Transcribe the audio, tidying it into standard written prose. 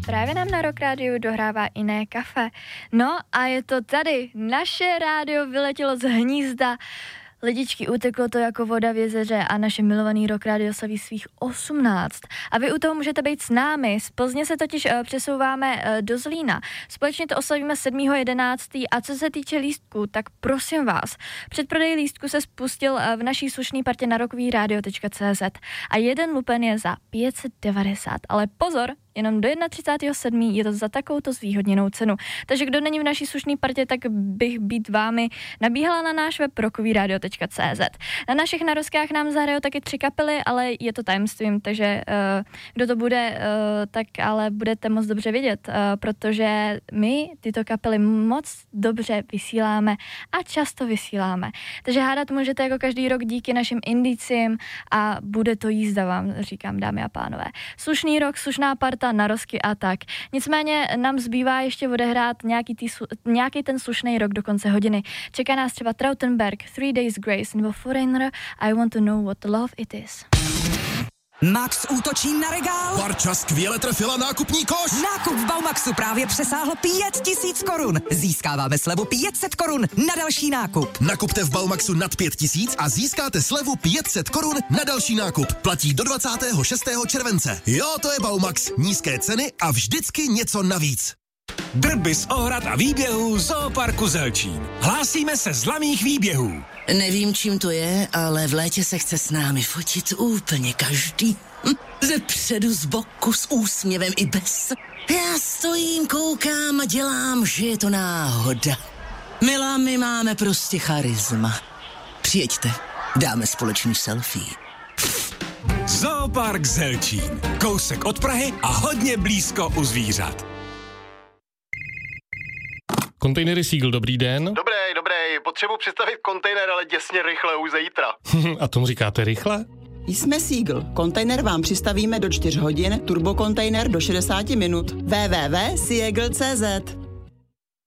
Právě nám na Rock Rádiu dohrává Iné kafe. No a je to tady. Naše rádio vyletělo z hnízda. Lidičky, uteklo to jako voda v jezeře a naše milovaný Rock Rádio slaví svých 18. A vy u toho můžete být s námi. Z Plzně se totiž přesouváme do Zlína. Společně to oslavíme 7.11. A co se týče lístků, tak prosím vás, předprodej lístku se spustil v naší slušný partě na rockyradio.cz a jeden lupen je za 590. Ale pozor, jenom do 31.7. je to za takovouto zvýhodněnou cenu. Takže kdo není v naší slušný partě, tak bych být vámi nabíhala na náš web rockyradio.cz. Na našich narozkách nám zahrajou taky 3 kapely, ale je to tajemstvím, takže kdo to bude, tak ale budete moc dobře vědět, protože my tyto kapely moc dobře vysíláme a často vysíláme. Takže hádat můžete jako každý rok díky našim indicím a bude to jízda vám, říkám, dámy a pánové. Slušný rok, slušná parta, narozky a tak. Nicméně nám zbývá ještě odehrát nějaký ten slušný rok do konce hodiny. Čeká nás třeba Trautenberg, 3 Days Grace nebo Foreigner, I Want to Know What Love It Is. Max útočí na regál. Barča skvěle trefila nákupní koš. Nákup v Baumaxu právě přesáhl 5 000 korun. Získáváme slevu 500 korun na další nákup. Nakupte v Baumaxu nad 5 000 a získáte slevu 500 korun na další nákup. Platí do 26. července. Jo, to je Baumax. Nízké ceny a vždycky něco navíc. Drby z ohrad a výběhů Zooparku Zelčín. Hlásíme se z laných výběhů. Nevím, čím to je, ale v létě se chce s námi fotit úplně každý. Ze předu, z boku, s úsměvem i bez. Já stojím, koukám a dělám, že je to náhoda. Milá, my máme prostě charisma. Přijeďte, dáme společný selfie. Zoopark Zelčín. Kousek od Prahy a hodně blízko u zvířat. Kontejnery Seagull, dobrý den. Dobrý. Potřebuji přistavit kontejner, ale děsně rychle, už zítra. A tomu říkáte rychle? Jsme Seagull. Kontejner vám přistavíme do 4 hodin, turbokontejner do 60 minut. www.seagull.cz